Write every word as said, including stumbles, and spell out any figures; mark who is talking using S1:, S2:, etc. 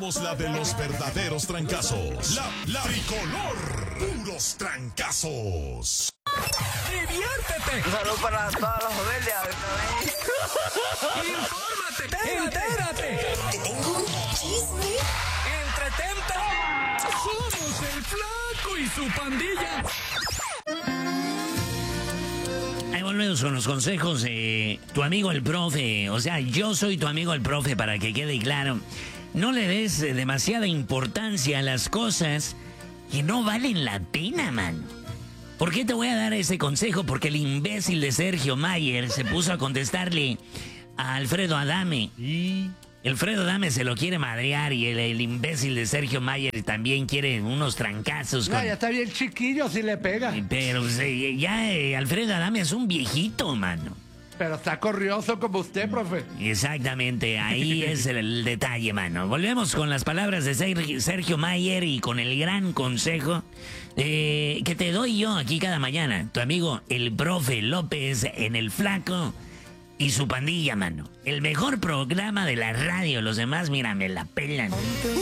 S1: La de los verdaderos trancazos. La, la tricolor. Puros trancazos.
S2: ¡Diviértete!
S3: Un saludo para todas las familias.
S2: ¡Infórmate! ¡Entérate!
S4: Te tengo un chisme.
S2: ¡Entretente! ¡Somos el Flaco y su pandilla!
S5: Ahí volvemos con los consejos de tu amigo el profe. O sea, yo soy tu amigo el profe, para que quede claro. No le des demasiada importancia a las cosas que no valen la pena, man. ¿Por qué te voy a dar ese consejo? Porque el imbécil de Sergio Mayer se puso a contestarle a Alfredo Adame. Y Alfredo Adame se lo quiere madrear y el, el imbécil de Sergio Mayer también quiere unos trancazos.
S6: No,
S5: con...
S6: ya está bien chiquillo si le pega.
S5: Pero pues, eh, ya eh, Alfredo Adame es un viejito, mano.
S6: Pero está corrioso como usted, profe.
S5: Exactamente, ahí es el, el detalle, mano. Volvemos con las palabras de Sergio, Sergio Mayer y con el gran consejo eh, que te doy yo aquí cada mañana. Tu amigo el profe López en el Flaco y su pandilla, mano. El mejor programa de la radio. Los demás, mira, me la pelan.